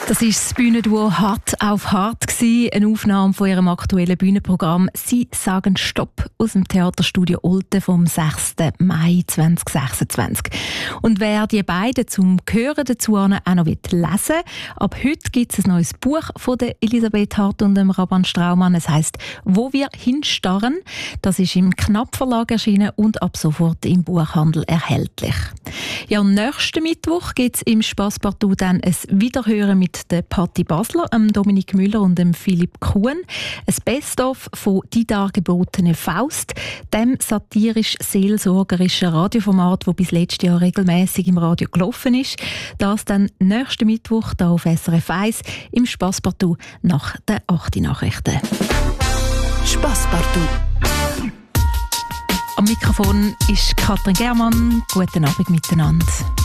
Das ist das Bühnenduo Hart auf Hart gewesen, eine Aufnahme von ihrem aktuellen Bühnenprogramm «Sie sagen Stopp» aus dem Theaterstudio Olten vom 6. Mai 2026. Und wer die beiden zum Hören dazu auch noch lesen will, ab heute gibt es ein neues Buch von der Elisabeth Hart und dem Raban Straumann. Es heisst «Wo wir hinstarren». Das ist im Knapp Verlag erschienen und ab sofort im Buchhandel erhältlich. Ja, am nächsten Mittwoch gibt es im Spasspartout dann ein Wiederhören mit der Patti Basler, Dominik Müller und dem Philipp Kuhn. Ein Best-of von «Die dargebotene Faust», dem satirisch-seelsorgerischen Radioformat, das bis letztes Jahr regelmäßig im Radio gelaufen ist. Das dann nächsten Mittwoch hier auf SRF 1 im Spasspartout nach den 8 Nachrichten. Spasspartout. Am Mikrofon ist Katrin Germann. Guten Abend miteinander.